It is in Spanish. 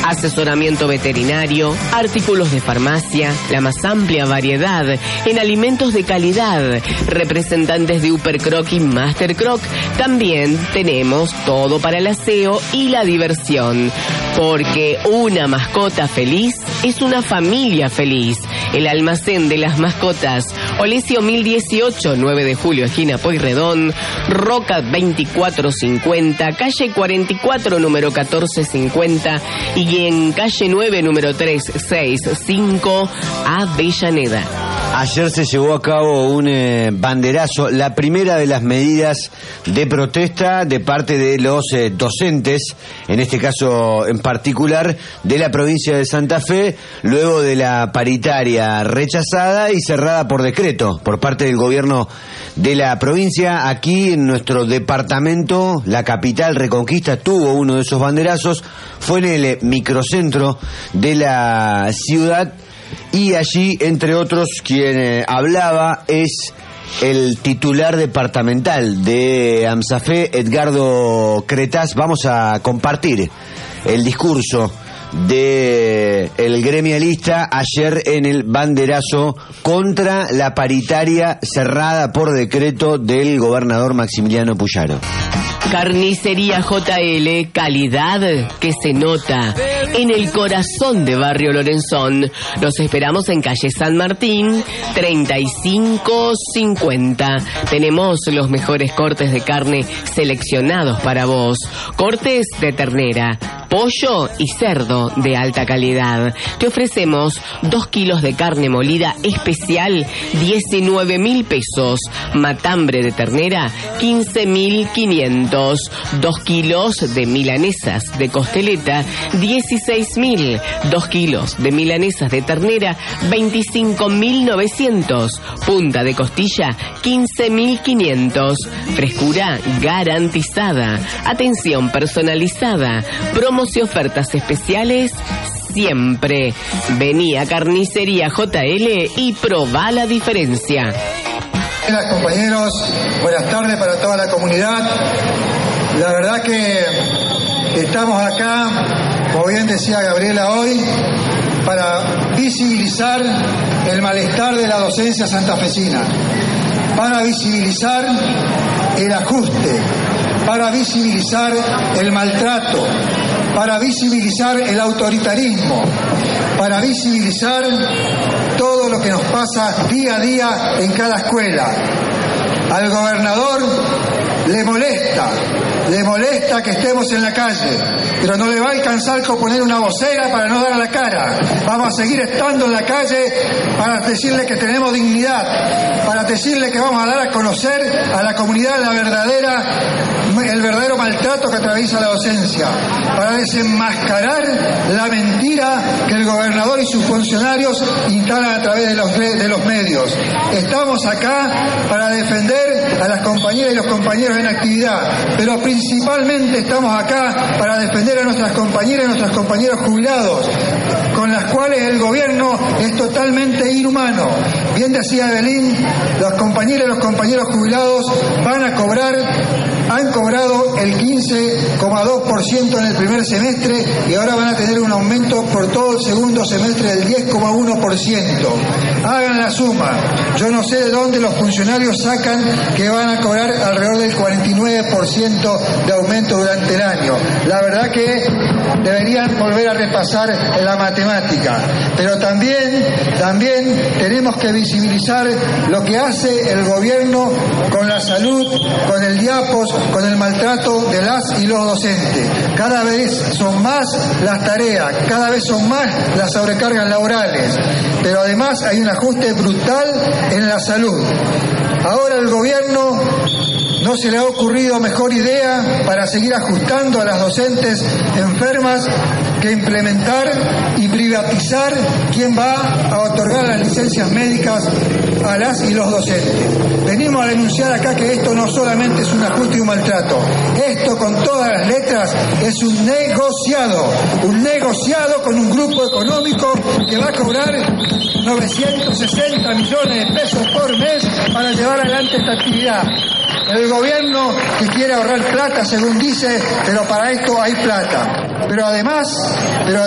asesoramiento veterinario, artículos de farmacia, la más amplia variedad en alimentos de calidad, representantes de Upercroc y Mastercroc. También tenemos todo para el aseo y la diversión, porque una mascota feliz es una familia feliz. El almacén de las mascotas, Olesio 1018, 9 de julio, esquina Pueyrredón, Roca 2450, calle 44, número 1450 y en calle 9, número 365, Avellaneda. Ayer se llevó a cabo un banderazo, la primera de las medidas de protesta de parte de los docentes, en este caso en particular, de la provincia de Santa Fe, luego de la paritaria rechazada y cerrada por decreto por parte del gobierno de la provincia. Aquí en nuestro departamento, la capital Reconquista tuvo uno de esos banderazos, fue en el microcentro de la ciudad. Y allí, entre otros, quien hablaba es el titular departamental de AMSAFE, Edgardo Cretaz. Vamos a compartir el discurso de el gremialista ayer en el banderazo contra la paritaria cerrada por decreto del gobernador Maximiliano Puyaro. Carnicería JL, calidad que se nota en el corazón de Barrio Lorenzón. Los esperamos en calle San Martín, 3550. Tenemos los mejores cortes de carne seleccionados para vos. Cortes de ternera, pollo y cerdo de alta calidad. Te ofrecemos 2 kilos de carne molida especial, 19.000 pesos. Matambre de ternera, 15.500. 2 kilos de milanesas de costeleta, 16.000. 2 kilos de milanesas de ternera, 25.900. Punta de costilla, 15.500. Frescura garantizada. Atención personalizada. Promos y ofertas especiales siempre. Vení a Carnicería JL y probá la diferencia. Hola compañeros, buenas tardes para toda la comunidad. La verdad que estamos acá, como bien decía Gabriela hoy, para visibilizar el malestar de la docencia santafesina, para visibilizar el ajuste, para visibilizar el maltrato, para visibilizar el autoritarismo, para visibilizar todo lo que nos pasa día a día en cada escuela. Al gobernador le molesta que estemos en la calle, pero no le va a alcanzar con poner una vocera para no dar a la cara. Vamos a seguir estando en la calle para decirle que tenemos dignidad, para decirle que vamos a dar a conocer a la comunidad el verdadero maltrato que atraviesa la docencia, para desenmascarar la mentira que el gobernador y sus funcionarios instalan a través de los medios. Estamos acá para defender a las compañeras y los compañeros en actividad, pero principalmente estamos acá para defender a nuestras compañeras y nuestros compañeros jubilados, con las cuales el gobierno es totalmente inhumano. Bien decía Evelyn, las compañeras y los compañeros jubilados han cobrado el 15,2% en el primer semestre y ahora van a tener un aumento por todo el segundo semestre del 10,1%. Hagan la suma. Yo no sé de dónde los funcionarios sacan que van a cobrar alrededor del 49% de aumento durante el año. La verdad que deberían volver a repasar la matemática. Pero también tenemos que visibilizar lo que hace el gobierno con la salud, con el diapos, con el maltrato de las y los docentes. Cada vez son más las tareas, cada vez son más las sobrecargas laborales, pero además hay un ajuste brutal en la salud. Ahora el gobierno no se le ha ocurrido mejor idea para seguir ajustando a las docentes enfermas que implementar y privatizar quién va a otorgar las licencias médicas a las y los docentes. Venimos a denunciar acá que esto no solamente es un ajuste y un maltrato, esto con todas las letras es un negociado con un grupo económico que va a cobrar 960 millones de pesos por mes para llevar adelante esta actividad. El gobierno que quiere ahorrar plata, según dice, pero para esto hay plata. Pero además